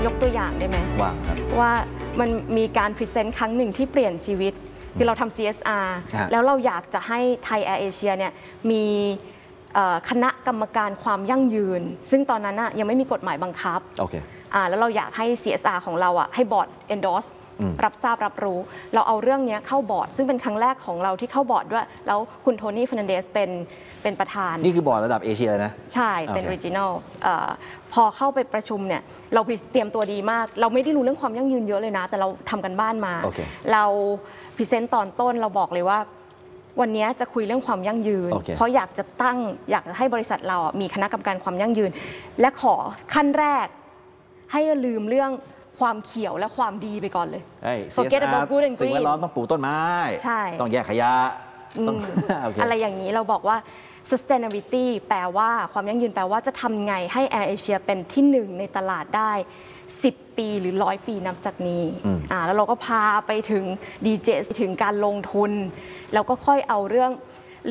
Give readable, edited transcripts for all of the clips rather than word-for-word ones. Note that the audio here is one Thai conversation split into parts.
กตัวอย่างได้ไหมว่าครับว่ามันมีการพรีเซนต์ครั้งหนึ่งที่เปลี่ยนชีวิตคือเราทำ CSR แล้วเราอยากจะให้ไทยแอร์เอเชียเนี่ยมีคณะกรรมการความยั่งยืนซึ่งตอนนั้นยังไม่มีกฎหมายบังคับแล้วเราอยากให้ CSR ของเราให้บอร์ด endorse รับทราบรับรู้เราเอาเรื่องนี้เข้าบอร์ดซึ่งเป็นครั้งแรกของเราที่เข้าบอร์ดด้วยแล้วคุณโทนี่ เฟอร์นันเดสเป็นประธานนี่คือบอร์ดระดับเอเชียนะใช่เป็น regional พอเข้าไปประชุมเนี่ยเราเตรียมตัวดีมากเราไม่ได้รู้เรื่องความยั่งยืนเยอะเลยนะแต่เราทำกันบ้านมาเราพรีเซนต์ตอนต้นเราบอกเลยว่าวันนี้จะคุยเรื่องความยั่งยืนเพราะอยากจะให้บริษัทเรามีคณะกรรมการความยั่งยืนและขอขั้นแรกให้ลืมเรื่องความเขียวและความดีไปก่อนเลย Forget about good and green สิ่งแวดล้อมต้องปลูกต้นไม้ต้องแยกขยะอะไรอย่างนี้เราบอกว่า sustainability แปลว่าความยั่งยืนแปลว่าจะทำไงให้ Air Asia เป็นที่หนึ่งในตลาดได้10 ปีหรือ100 ปีนับจากนี้แล้วเราก็พาไปถึง DJ ถึงการลงทุนแล้วก็ค่อยเอาเรื่อง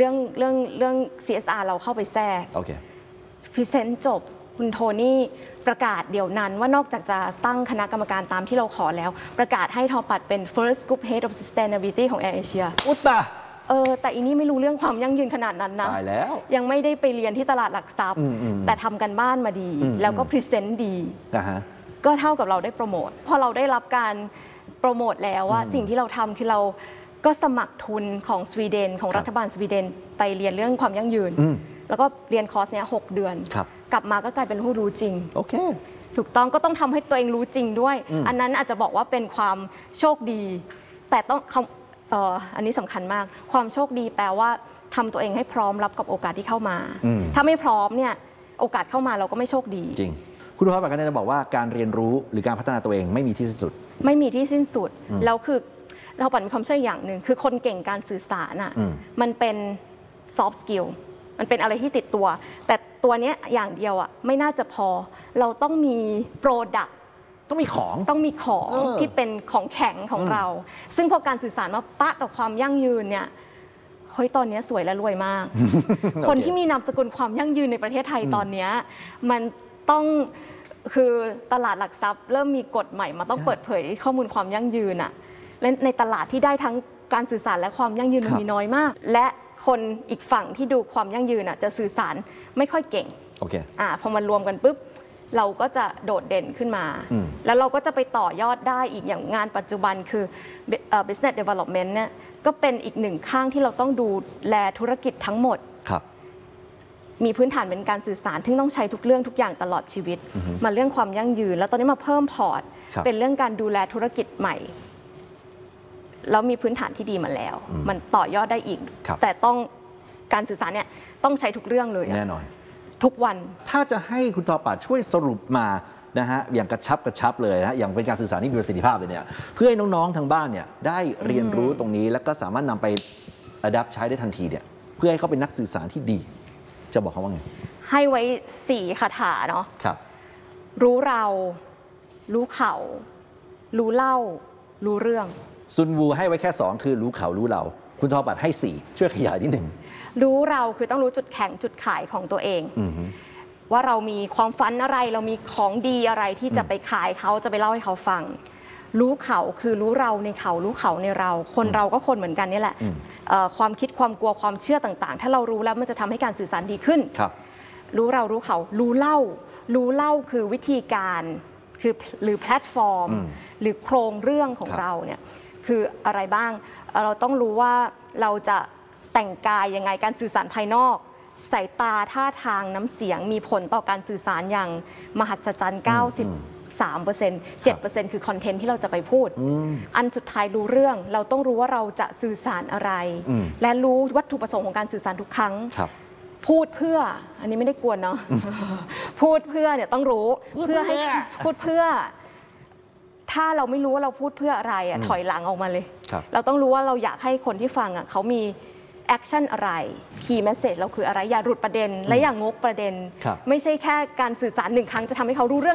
CSR เราเข้าไปแทรกพรีเซนต์จบคุณโทนี่ประกาศเดี๋ยวนั้นว่านอกจากจะตั้งคณะกรรมการตามที่เราขอแล้วประกาศให้ทอปัดเป็น First Group Head of Sustainability ของ Air Asia อุตตะแต่อีนี่ไม่รู้เรื่องความยั่งยืนขนาดนั้นนะตายแล้วยังไม่ได้ไปเรียนที่ตลาดหลักทรัพย์แต่ทำกันบ้านมาดีแล้วก็พรีเซนต์ดีก็เท่ากับเราได้โปรโมทพอเราได้รับการโปรโมทแล้วว่าสิ่งที่เราทำคือเราก็สมัครทุนของสวีเดนของรัฐบาลสวีเดนไปเรียนเรื่องความยั่งยืนแล้วก็เรียนคอร์สเนี้ย6 เดือนกลับมาก็กลายเป็นผู้รู้จริงถูกต้องก็ต้องทำให้ตัวเองรู้จริงด้วยอันนั้นอาจจะบอกว่าเป็นความโชคดีแต่ต้องอันนี้สำคัญมากความโชคดีแปลว่าทำตัวเองให้พร้อมรับกับโอกาสที่เข้ามาถ้าไม่พร้อมเนี่ยโอกาสเข้ามาเราก็ไม่โชคดีจริงคุณท็อปแบบนี้จะบอกว่าการเรียนรู้หรือการพัฒนาตัวเองไม่มีที่สิ้นสุดไม่มีที่สิ้นสุดแล้วคือเราปั่นมีความเชื่ออย่างหนึ่งคือคนเก่งการสื่อสารมันเป็น soft skill มันเป็นอะไรที่ติดตัวแต่ตัวนี้อย่างเดียวไม่น่าจะพอเราต้องมี product ต้องมีของที่เป็นของแข็งของเราซึ่งพอการสื่อสารมาปะกับความยั่งยืนเนี่ยเฮ้ยตอนนี้สวยและรวยมาก คนที่มีนามสกุลความยั่งยืนในประเทศไทยตอนนี้มันต้องคือตลาดหลักทรัพย์เริ่มมีกฎใหม่มาต้องเปิดเผยข้อมูลความยั่งยืนและในตลาดที่ได้ทั้งการสื่อสารและความยั่งยืนมันมีน้อยมากและคนอีกฝั่งที่ดูความยั่งยืนจะสื่อสารไม่ค่อยเก่งพอมันรวมกันปุ๊บเราก็จะโดดเด่นขึ้นมาแล้วเราก็จะไปต่อยอดได้อีกอย่างงานปัจจุบันคือ business development เนี่ยก็เป็นอีกหนึ่งข้างที่เราต้องดูแลธุรกิจทั้งหมดมีพื้นฐานเป็นการสื่อสารที่ต้องใช้ทุกเรื่องทุกอย่างตลอดชีวิตมาเรื่องความยั่งยืนแล้วตอนนี้มาเพิ่มพอร์ตเป็นเรื่องการดูแลธุรกิจใหม่แล้วมีพื้นฐานที่ดีมาแล้วมันต่อยอดได้อีกแต่ต้องการสื่อสารเนี่ยต้องใช้ทุกเรื่องเลยแน่นอนทุกวันถ้าจะให้คุณทอปัดช่วยสรุปมานะฮะอย่างกระชับเลยนะอย่างเป็นการสื่อสารที่มีประสิทธิภาพเลยเนี่ยเพื่อให้น้องๆทางบ้านเนี่ยได้เรียนรู้ตรงนี้แล้วก็สามารถนำไปadaptใช้ได้ทันทีเนี่ยเพื่อให้เขาเป็นนักสื่อสารที่ดีจะบอกเขาว่าไงให้ไว้4 คาถาเนาะครับรู้เรารู้เขารู้เล่ารู้เรื่องซุนวูให้ไว้แค่2คือรู้เขารู้เราคุณทอปัดให้4ช่วยขยายนิดหนึ่งรู้เราคือต้องรู้จุดแข็งจุดขายของตัวเองว่าเรามีความฝันอะไรเรามีของดีอะไรที่จะไปขายเขาจะไปเล่าให้เขาฟังรู้เขาคือรู้เราในเขารู้เขาในเราคนเราก็คนเหมือนกันนี่แหละความคิดความกลัวความเชื่อต่างๆถ้าเรารู้แล้วมันจะทำให้การสื่อสารดีขึ้นรู้เรารู้เขารู้เล่าคือวิธีการคือหรือแพลตฟอร์มหรือโครงเรื่องของเราเนี่ยคืออะไรบ้างเราต้องรู้ว่าเราจะแต่งกายยังไงการสื่อสารภายนอกสายตาท่าทางน้ำเสียงมีผลต่อการสื่อสารอย่างมหัศจรรย์93% 7% คือคอนเทนต์ที่เราจะไปพูดอันสุดท้ายรู้เรื่องเราต้องรู้ว่าเราจะสื่อสารอะไรและรู้วัตถุประสงค์ของการสื่อสารทุกครั้งพูดเพื่ออันนี้ไม่ได้กวนเนาะ พูดเพื่อเนี่ยต้องรู้เพื่อให้พูดเพื่อถ้าเราไม่รู้ว่าเราพูดเพื่ออะไรถอยหลังออกมาเลยเราต้องรู้ว่าเราอยากให้คนที่ฟังเขามีแอคชั่นอะไรคีย์แมสเสจเราคืออะไรอย่าหลุดประเด็นและอย่างงกประเด็นไม่ใช่แค่การสื่อสาร1 ครั้งจะทำให้เขารู้เรื่อง